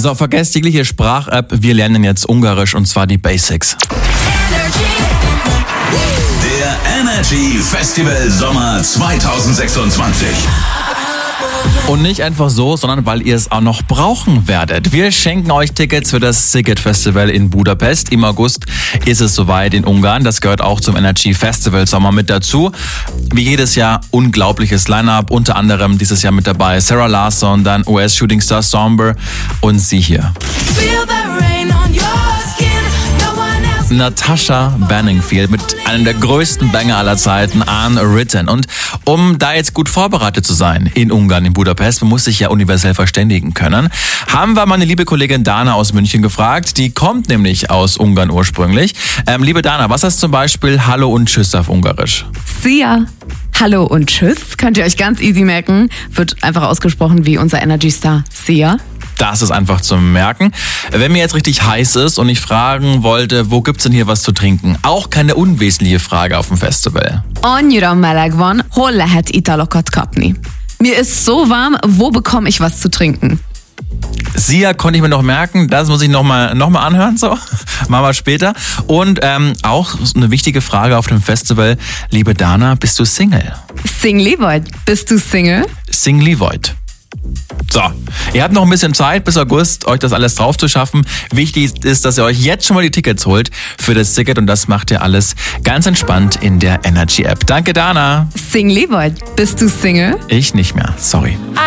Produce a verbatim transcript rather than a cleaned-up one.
So, vergesst jegliche Sprach-App. Wir lernen jetzt Ungarisch und zwar die Basics. Der Energy Festival Sommer zwanzig sechsundzwanzig. Und nicht einfach so, sondern weil ihr es auch noch brauchen werdet. Wir schenken euch Tickets für das Sziget Festival in Budapest. Im August ist es soweit in Ungarn. Das gehört auch zum Energy Festival Sommer mit dazu. Wie jedes Jahr unglaubliches Line-Up. Unter anderem dieses Jahr mit dabei Sarah Larsson, dann U S-Shooting Star Somber und sie hier. Natasha Bedingfield mit einem der größten Banger aller Zeiten, Unwritten. Und um da jetzt gut vorbereitet zu sein in Ungarn, in Budapest, man muss sich ja universell verständigen können, haben wir meine liebe Kollegin Dana aus München gefragt. Die kommt nämlich aus Ungarn ursprünglich. Ähm, liebe Dana, was heißt zum Beispiel Hallo und Tschüss auf Ungarisch? Szia! Hallo und Tschüss, könnt ihr euch ganz easy merken. Wird einfach ausgesprochen wie unser Energy-Star Szia. Das ist einfach zu merken. Wenn mir jetzt richtig heiß ist und ich fragen wollte, wo gibt's denn hier was zu trinken? Auch keine unwesentliche Frage auf dem Festival. Annyira meleg van, hol lehet italokat kapni? Mir ist so warm, wo bekomme ich was zu trinken? Sia konnte ich mir noch merken, das muss ich nochmal noch mal anhören, so, machen wir später. Und ähm, auch eine wichtige Frage auf dem Festival, liebe Dana, bist du Single? Singli vagy? Bist du Single? Singli void. So, ihr habt noch ein bisschen Zeit bis August, euch das alles drauf zu schaffen. Wichtig ist, dass ihr euch jetzt schon mal die Tickets holt für das Ticket und das macht ihr alles ganz entspannt in der Energy App. Danke, Dana. Singli vagy? Bist du Single? Ich nicht mehr, sorry.